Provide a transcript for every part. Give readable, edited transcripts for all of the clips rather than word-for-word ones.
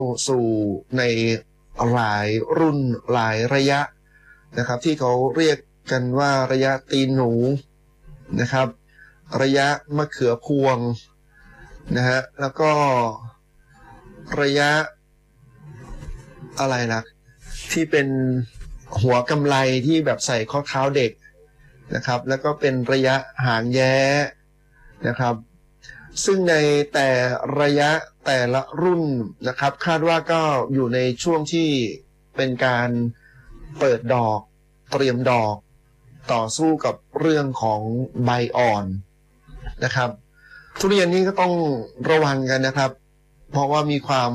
สู่ในหลายรุ่นหลายระยะนะครับที่เขาเรียกกันว่าระยะตีนหนูนะครับระยะมะเขือพวงนะฮะแล้วก็ระยะอะไรล่ะที่เป็นหัวกำไลที่แบบใส่ข้อเท้าเด็กนะครับแล้วก็เป็นระยะหางแย้นะครับซึ่งในแต่ระยะแต่ละรุ่นนะครับคาดว่าก็อยู่ในช่วงที่เป็นการเปิดดอกเตรียมดอกต่อสู้กับเรื่องของใบอ่อนนะครับทุเรียนนี่ก็ต้องระวังกันนะครับเพราะว่ามีความ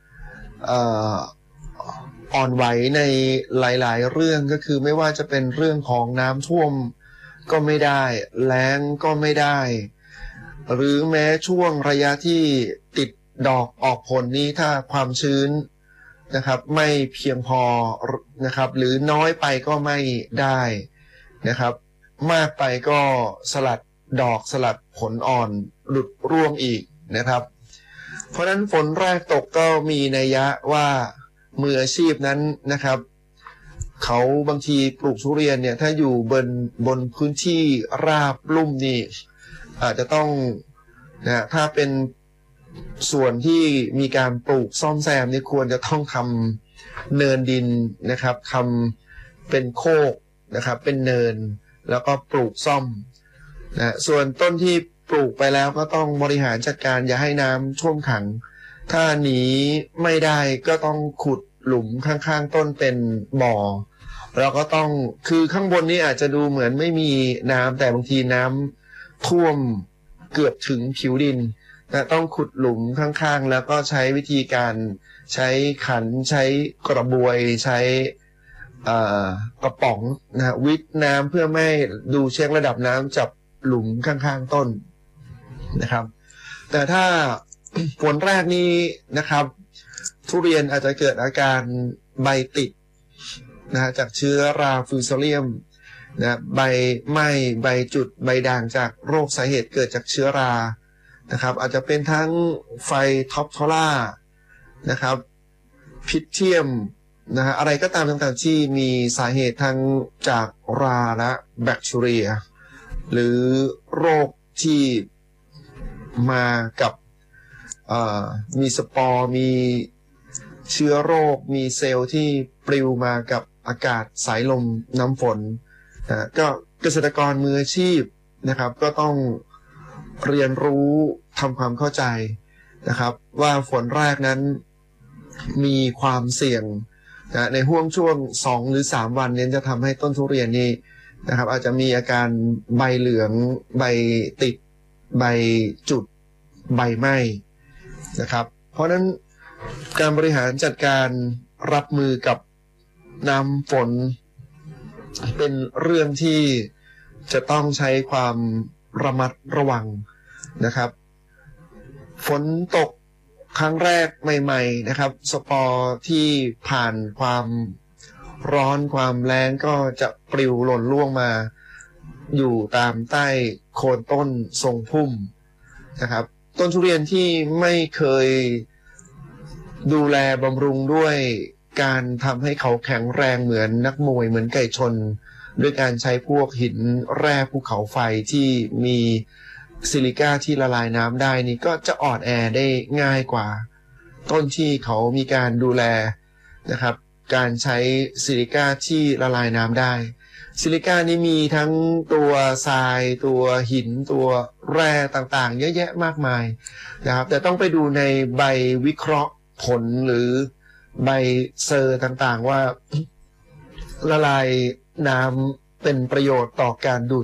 อ่อนไหวในหลายๆเรื่องก็คือไม่ว่าจะเป็นเรื่องของน้ำท่วมก็ไม่ได้แล้งก็ไม่ได้หรือแม้ช่วงระยะที่ติดดอกออกผลนี้ถ้าความชื้นนะครับไม่เพียงพอนะครับหรือน้อยไปก็ไม่ได้นะครับมากไปก็สลัดดอกสลัดผลอ่อนหลุดร่วงอีกนะครับเพราะฉะนั้นฝนแรกตกก็มีนัยยะว่ามืออาชีพนั้นนะครับเขาบางทีปลูกทุเรียนเนี่ยถ้าอยู่บนพื้นที่ราบลุ่มนี่อาจจะต้องนะถ้าเป็นส่วนที่มีการปลูกซ่อมแซมนี่ควรจะต้องทำเนินดินนะครับทำเป็นโคกนะครับเป็นเนินแล้วก็ปลูกซ่อมนะส่วนต้นที่ปลูกไปแล้วก็ต้องบริหารจัดการอย่าให้น้ำท่วมขังถ้าหนีไม่ได้ก็ต้องขุดหลุมข้างๆต้นเป็นบ่อแล้วก็ต้องคือข้างบนนี้อาจจะดูเหมือนไม่มีน้ำแต่บางทีน้ำท่วมเกือบถึงผิวดินนะต้องขุดหลุมข้างๆแล้วก็ใช้วิธีการใช้ขันใช้กระบวยใช้กระป๋องนะวิทน้ำเพื่อไม่ดูเช็คระดับน้ำจับหลุมข้างๆต้นนะครับแต่ถ้าฝนแรกนี้นะครับทุเรียนอาจจะเกิดอาการใบติดนะจากเชื้อราฟิวซาเลียมนะใบไหม้ใบจุดใบด่างจากโรคสาเหตุเกิดจากเชื้อรานะครับอาจจะเป็นทั้งไฟท็อปทอร่านะครับพิษเทียมนะฮะอะไรก็ตามต่างๆที่มีสาเหตุทั้งจากราและแบคทีเรียหรือโรคที่มากับมีสปอร์มีเชื้อโรคมีเซลล์ที่ปลิวมากับอากาศสายลมน้ำฝนนะก็เกษตรกรมืออาชีพนะครับก็ต้องเรียนรู้ทำความเข้าใจนะครับว่าฝนแรกนั้นมีความเสี่ยงนะในห่วงช่วง2 หรือ 3 วันนี้จะทำให้ต้นทุเรียนนี้นะครับอาจจะมีอาการใบเหลืองใบติดใบจุดใบไหม้นะครับเพราะนั้นการบริหารจัดการรับมือกับน้ำฝนเป็นเรื่องที่จะต้องใช้ความระมัดระวังนะครับฝนตกครั้งแรกใหม่ๆนะครับสปอร์ที่ผ่านความร้อนความแรงก็จะปลิวหล่นล่วงมาอยู่ตามใต้โคนต้นทรงพุ่มนะครับต้นทุเรียนที่ไม่เคยดูแลบำรุงด้วยการทำให้เขาแข็งแรงเหมือนนักมวยเหมือนไก่ชนด้วยการใช้พวกหินแร่ภูเขาไฟที่มีซิลิก้าที่ละลายน้ำได้นี่ก็จะอ่อนแอได้ง่ายกว่าต้นที่เขามีการดูแลนะครับการใช้ซิลิก้าที่ละลายน้ำได้ซิลิก้านี้มีทั้งตัวทรายตัวหินตัวแร่ต่างๆเยอะแยะมากมายนะครับแต่ต้องไปดูในใบวิเคราะห์ผลหรือใบเซอร์ต่างๆว่าละลายน้ำเป็นประโยชน์ต่อการดูด